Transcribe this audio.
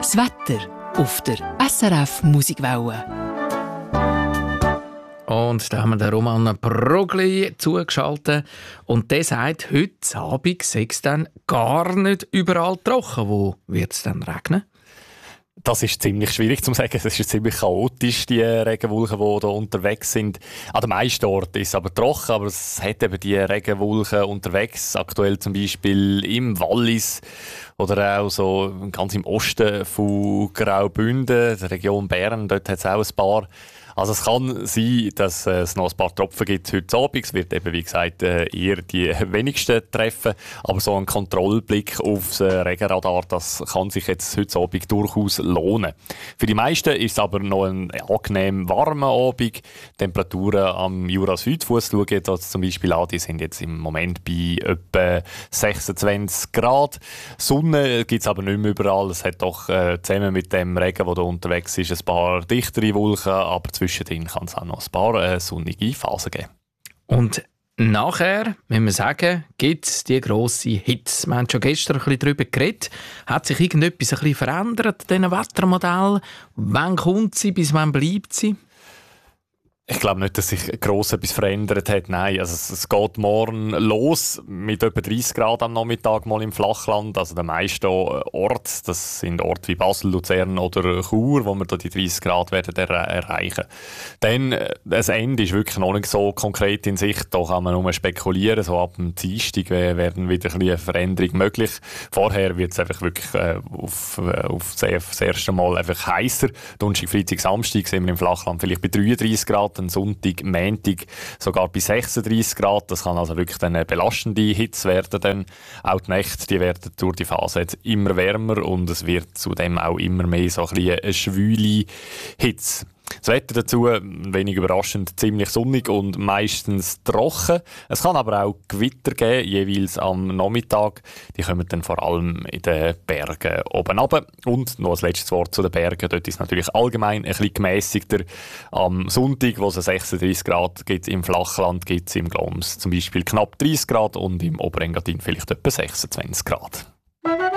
Das Wetter auf der SRF Musikwelle. Und da haben wir den Roman Brogli zugeschaltet. Und der sagt, heute Abend sei es dann gar nicht überall trocken. Wo wird es dann regnen? Das ist ziemlich schwierig zu sagen. Es ist ziemlich chaotisch, die Regenwolken, die hier unterwegs sind. An den meisten Orten ist es aber trocken, aber es hat eben die Regenwolken unterwegs. Aktuell zum Beispiel im Wallis oder auch so ganz im Osten von Graubünden, der Region Bern. Dort hat es auch ein paar. Also es kann sein, dass es noch ein paar Tropfen gibt heute Abend. Es wird eben, wie gesagt, eher die wenigsten treffen. Aber so ein Kontrollblick aufs Regenradar, das kann sich jetzt heute Abend durchaus lohnen. Für die meisten ist es aber noch ein angenehm warmer Abend. Temperaturen am Jura-Südfuss schauen jetzt zum Beispiel an, die sind jetzt im Moment bei etwa 26 Grad. Sonne gibt es aber nicht mehr überall. Es hat doch zusammen mit dem Regen, der da unterwegs ist, ein paar dichtere Wolken, aber zwischendrin kann es auch noch ein paar sonnige Phasen geben. Und nachher, müssen wir sagen, gibt es die grosse Hitze. Wir haben schon gestern ein bisschen darüber geredet. Hat sich irgendetwas ein bisschen verändert, diesen Wettermodell? Wann kommt sie, bis wann bleibt sie? Ich glaube nicht, dass sich gross etwas verändert hat. Nein, also es geht morgen los mit etwa 30 Grad am Nachmittag mal im Flachland. Also der meisten Orte, das sind Orte wie Basel, Luzern oder Chur, wo wir da die 30 Grad werden erreichen. Dann, das Ende ist wirklich noch nicht so konkret in Sicht. Da kann man nur spekulieren. So ab dem Dienstag werden wieder eine Veränderung möglich. Vorher wird es einfach wirklich auf das erste Mal einfach heißer. Donnerstag, Freitag, Samstag sind wir im Flachland vielleicht bei 33 Grad. Dann Sonntag, Montag sogar bei 36 Grad. Das kann also wirklich eine belastende Hitze werden. Dann auch die Nächte, die werden durch die Phase jetzt immer wärmer und es wird zudem auch immer mehr so ein bisschen eine schwüle Hitze. Das Wetter dazu, wenig überraschend, ziemlich sonnig und meistens trocken. Es kann aber auch Gewitter geben, jeweils am Nachmittag. Die kommen dann vor allem in den Bergen oben runter. Und noch ein letztes Wort zu den Bergen. Dort ist es natürlich allgemein ein bisschen gemässigter. Am Sonntag, wo es 36 Grad gibt im Flachland, gibt es im Gloms zum Beispiel knapp 30 Grad und im Oberengadin vielleicht etwa 26 Grad.